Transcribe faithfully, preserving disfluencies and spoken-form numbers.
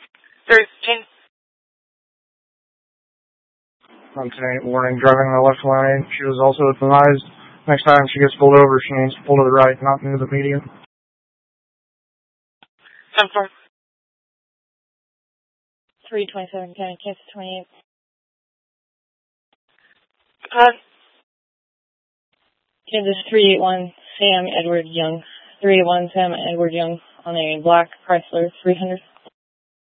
thirteen. On tonight, warning, driving in the left lane. She was also advised next time she gets pulled over, she needs to pull to the right, not into the median. ten four. three twenty-seven, County, Kansas twenty-eight. Uh, Kansas three eight one, Sam Edward Young. three eight one, Sam Edward Young on a black Chrysler three hundred.